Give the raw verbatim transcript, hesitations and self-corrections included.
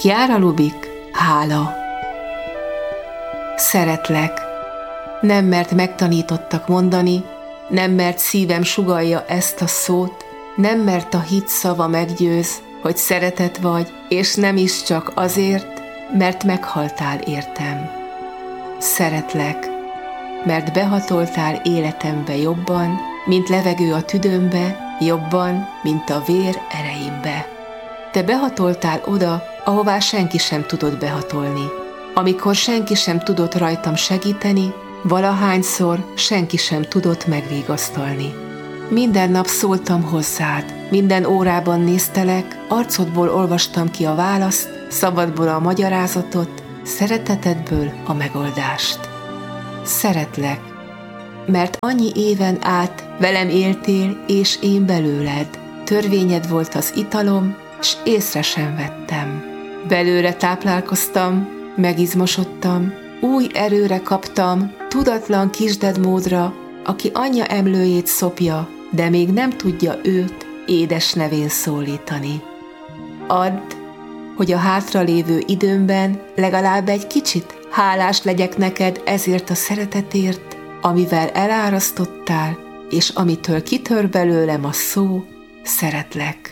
Chiara Lubich, hála. Szeretlek. Nem mert megtanítottak mondani, nem mert szívem sugallja ezt a szót, nem mert a hit szava meggyőz, hogy szeretet vagy, és nem is csak azért, mert meghaltál értem. Szeretlek, mert behatoltál életembe jobban, mint levegő a tüdőmbe, jobban, mint a vér ereimbe. Te behatoltál oda, ahová senki sem tudott behatolni. Amikor senki sem tudott rajtam segíteni, valahányszor senki sem tudott megvigasztalni. Minden nap szóltam hozzád, minden órában néztelek, arcodból olvastam ki a választ, szavadból a magyarázatot, szeretetedből a megoldást. Szeretlek, mert annyi éven át velem éltél, és én belőled. Törvényed volt az italom, s észre sem vettem. Belőle táplálkoztam, megizmosodtam, új erőre kaptam, tudatlan kisdedmódra, aki anyja emlőjét szopja, de még nem tudja őt édes nevén szólítani. Add, hogy a hátralévő időmben legalább egy kicsit hálás legyek neked ezért a szeretetért, amivel elárasztottál, és amitől kitör belőlem a szó, szeretlek.